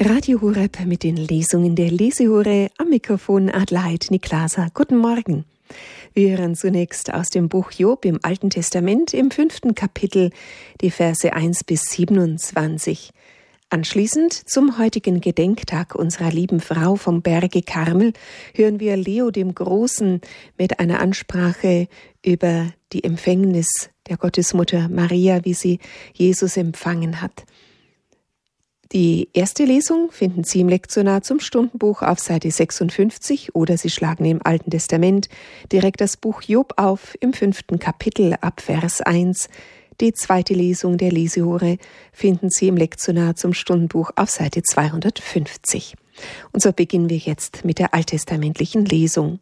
Radio Horeb mit den Lesungen der Lesehure, am Mikrofon Adelheid Niklasa. Guten Morgen. Wir hören zunächst aus dem Buch Job im Alten Testament im 5. Kapitel die Verse 1 bis 27. Anschließend zum heutigen Gedenktag unserer lieben Frau vom Berge Karmel hören wir Leo dem Großen mit einer Ansprache über die Empfängnis der Gottesmutter Maria, wie sie Jesus empfangen hat. Die erste Lesung finden Sie im Lektionar zum Stundenbuch auf Seite 56 oder Sie schlagen im Alten Testament direkt das Buch Job auf im 5. Kapitel ab Vers 1. Die zweite Lesung der Lesehure finden Sie im Lektionar zum Stundenbuch auf Seite 250. Und so beginnen wir jetzt mit der alttestamentlichen Lesung.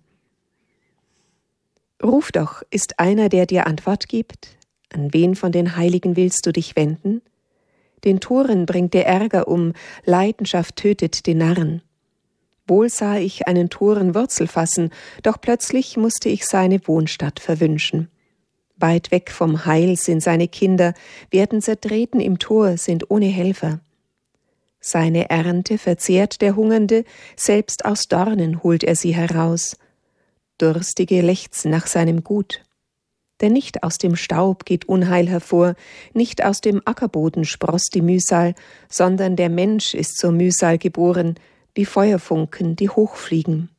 Ruf doch, ist einer, der dir Antwort gibt? An wen von den Heiligen willst du dich wenden? Den Toren bringt der Ärger Leidenschaft tötet den Narren. Wohl sah ich einen Toren Wurzel fassen, doch plötzlich musste ich seine Wohnstatt verwünschen. Weit weg vom Heil sind seine Kinder, werden zertreten im Tor, sind ohne Helfer. Seine Ernte verzehrt der Hungernde, selbst aus Dornen holt er sie heraus. Durstige lechzen nach seinem Gut. Denn nicht aus dem Staub geht Unheil hervor, nicht aus dem Ackerboden sproßt die Mühsal, sondern der Mensch ist zur Mühsal geboren, wie Feuerfunken, die hochfliegen.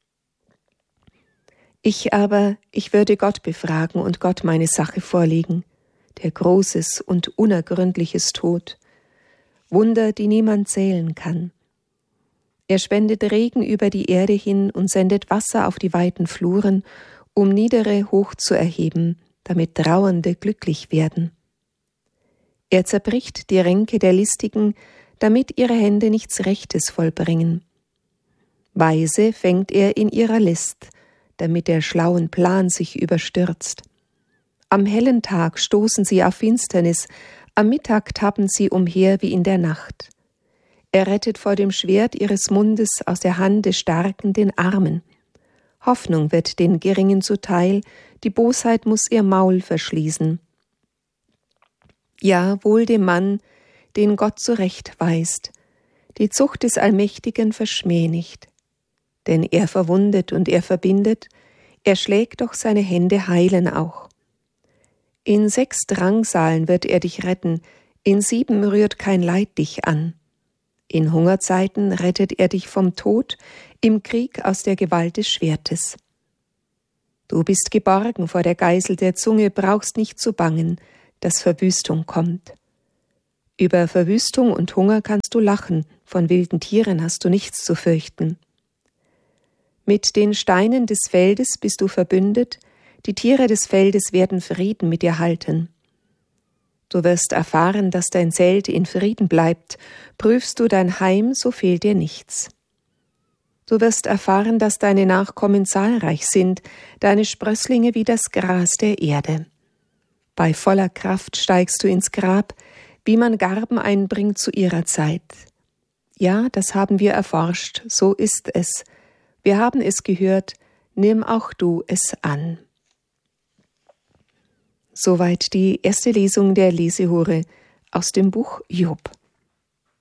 Ich würde Gott befragen und Gott meine Sache vorlegen, der Großes und Unergründliches tut, Wunder, die niemand zählen kann. Er spendet Regen über die Erde hin und sendet Wasser auf die weiten Fluren, um Niedere hoch zu erheben, damit Trauernde glücklich werden. Er zerbricht die Ränke der Listigen, damit ihre Hände nichts Rechtes vollbringen. Weise fängt er in ihrer List, damit der schlauen Plan sich überstürzt. Am hellen Tag stoßen sie auf Finsternis, am Mittag tappen sie umher wie in der Nacht. Er rettet vor dem Schwert ihres Mundes aus der Hand des Starken den Armen. Hoffnung wird den Geringen zuteil, die Bosheit muss ihr Maul verschließen. Ja, wohl dem Mann, den Gott zurechtweist, die Zucht des Allmächtigen verschmäh nicht. Denn er verwundet und er verbindet, er schlägt, doch seine Hände heilen auch. In 6 Drangsalen wird er dich retten, in 7 rührt kein Leid dich an. In Hungerzeiten rettet er dich vom Tod, im Krieg aus der Gewalt des Schwertes. Du bist geborgen vor der Geißel der Zunge, brauchst nicht zu bangen, dass Verwüstung kommt. Über Verwüstung und Hunger kannst du lachen, von wilden Tieren hast du nichts zu fürchten. Mit den Steinen des Feldes bist du verbündet, die Tiere des Feldes werden Frieden mit dir halten. Du wirst erfahren, dass dein Zelt in Frieden bleibt, prüfst du dein Heim, so fehlt dir nichts. Du wirst erfahren, dass deine Nachkommen zahlreich sind, deine Sprösslinge wie das Gras der Erde. Bei voller Kraft steigst du ins Grab, wie man Garben einbringt zu ihrer Zeit. Ja, das haben wir erforscht, so ist es. Wir haben es gehört, nimm auch du es an. Soweit die erste Lesung der Lesehure aus dem Buch Job.